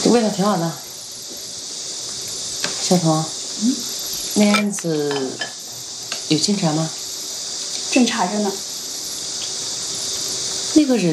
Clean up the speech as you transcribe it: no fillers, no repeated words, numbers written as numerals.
味道挺好的。小彤，那案子有进展吗？ 正查着呢。 那个人